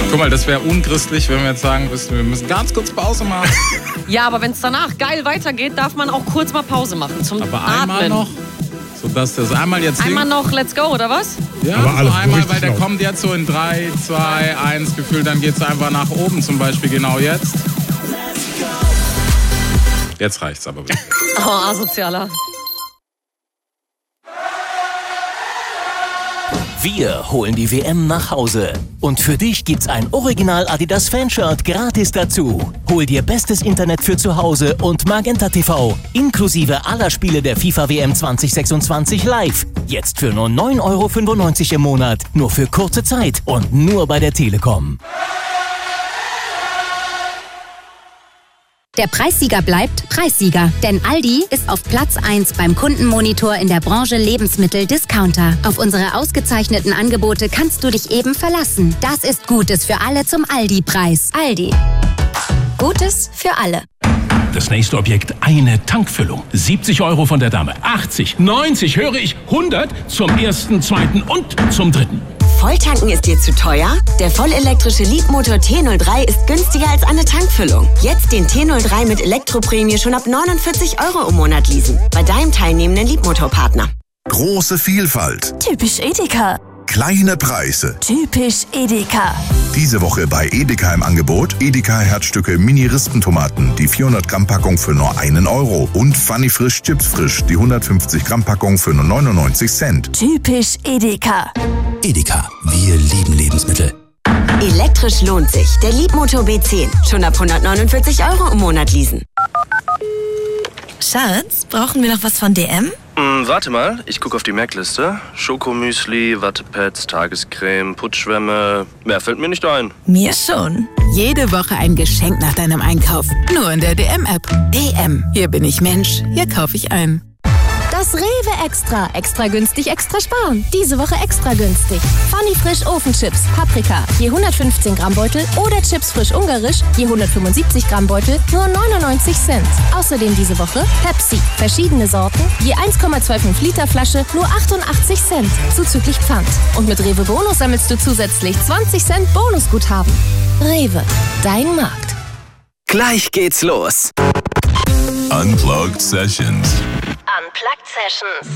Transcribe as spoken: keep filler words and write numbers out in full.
Guck mal, das wäre unchristlich, wenn wir jetzt sagen müssten, wir müssen ganz kurz Pause machen. Ja, aber wenn es danach geil weitergeht, darf man auch kurz mal Pause machen zum Aber Atmen. einmal noch, sodass das einmal jetzt... Einmal noch Let's Go, oder was? Ja, Aber so alles einmal, richtig weil der laut. kommt jetzt so in drei, zwei, eins Gefühl, dann geht's einfach nach oben, zum Beispiel genau jetzt. Jetzt reicht's aber wirklich. Oh, asozialer. Wir holen die W M nach Hause. Und für dich gibt's ein Original Adidas Fanshirt gratis dazu. Hol dir bestes Internet für zu Hause und Magenta T V inklusive aller Spiele der FIFA W M zwanzig sechsundzwanzig live. Jetzt für nur neun Euro fünfundneunzig im Monat. Nur für kurze Zeit und nur bei der Telekom. Der Preissieger bleibt Preissieger, denn Aldi ist auf Platz eins beim Kundenmonitor in der Branche Lebensmittel-Discounter. Auf unsere ausgezeichneten Angebote kannst du dich eben verlassen. Das ist Gutes für alle zum Aldi-Preis. Aldi. Gutes für alle. Das nächste Objekt, eine Tankfüllung. siebzig Euro von der Dame. achtzig, neunzig, höre ich, hundert zum ersten, zweiten und zum dritten. Volltanken ist dir zu teuer? Der vollelektrische Leapmotor T null drei ist günstiger als eine Tankfüllung. Jetzt den T null drei mit Elektroprämie schon ab neunundvierzig Euro im Monat leasen. Bei deinem teilnehmenden Leapmotor-Partner. Große Vielfalt. Typisch Edeka. Kleine Preise. Typisch Edeka. Diese Woche bei Edeka im Angebot Edeka Herzstücke Mini-Rispentomaten, die vierhundert Gramm Packung für nur einen Euro. Und Funny Frisch Chips Frisch, die hundertfünfzig Gramm Packung für nur neunundneunzig Cent. Typisch Edeka. Edeka, wir lieben Lebensmittel. Elektrisch lohnt sich. Der Leapmotor B zehn. Schon ab hundertneunundvierzig Euro im Monat leasen. Schatz, brauchen wir noch was von D M? Hm, warte mal, ich gucke auf die Merkliste. Schokomüsli, Wattepads, Tagescreme, Putzschwämme. Mehr fällt mir nicht ein. Mir schon. Jede Woche ein Geschenk nach deinem Einkauf. Nur in der D M-App. D M. Hier bin ich Mensch. Hier kaufe ich ein. Das Rewe Extra. Extra günstig, extra sparen. Diese Woche extra günstig. Funny Frisch Ofenchips, Paprika, je hundertfünfzehn Gramm Beutel oder Chips Frisch Ungarisch, je hundertfünfundsiebzig Gramm Beutel, nur neunundneunzig Cent. Außerdem diese Woche Pepsi, verschiedene Sorten, je eins Komma fünfundzwanzig Liter Flasche, nur achtundachtzig Cent, zuzüglich Pfand. Und mit Rewe Bonus sammelst du zusätzlich zwanzig Cent Bonusguthaben. Rewe, dein Markt. Gleich geht's los. Unplugged Sessions. Unplugged Sessions.